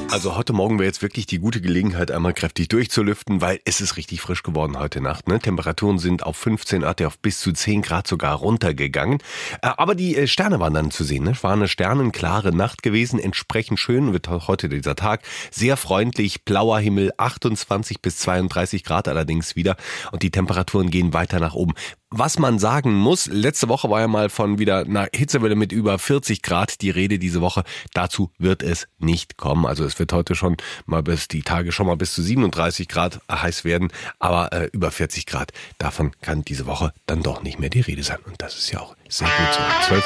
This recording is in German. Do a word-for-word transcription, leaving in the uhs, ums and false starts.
Also heute Morgen wäre jetzt wirklich die gute Gelegenheit, einmal kräftig durchzulüften, weil es ist richtig frisch geworden heute Nacht. Ne? Temperaturen sind auf fünfzehn, auf bis zu zehn Grad sogar runtergegangen. Äh, aber die äh, Sterne waren dann zu sehen. Ne? Es war eine sternenklare Nacht gewesen, entsprechend schön wird heute dieser Tag. Sehr freundlich, blauer Himmel, achtundzwanzig bis zweiunddreißig Grad allerdings wieder. Und die Temperaturen gehen weiter nach oben. Was man sagen muss, letzte Woche war ja mal von wieder einer Hitzewelle mit über vierzig Grad die Rede diese Woche. Dazu wird es nicht kommen. Also es wird heute schon mal bis die Tage schon mal bis zu siebenunddreißig Grad heiß werden. Aber äh, über vierzig Grad, davon kann diese Woche dann doch nicht mehr die Rede sein. Und das ist ja auch sehr gut so. zwölf